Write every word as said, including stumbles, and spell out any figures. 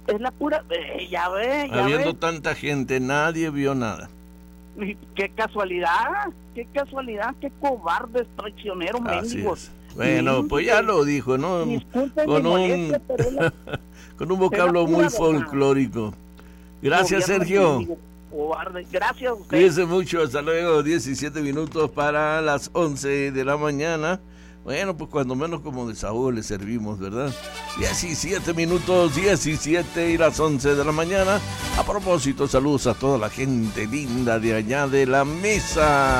Es la pura... Eh, ya ve, ya Habiendo ve. tanta gente, nadie vio nada. Qué casualidad, qué casualidad, qué cobardes, traicioneros, Así mendigos. es. Bueno, pues ya lo dijo, ¿no? Disculpen Con mi un, molestia, pero es la- con un vocablo es la pura muy verdad. folclórico. Gracias, Gobierno Sergio. mendigo, cobarde. Gracias a usted. Cuídense mucho, hasta luego. diecisiete minutos para las once de la mañana. Bueno, pues cuando menos como desahogo le servimos, ¿verdad? diecisiete minutos, diecisiete y las once de la mañana. A propósito, saludos a toda la gente linda de allá de la mesa.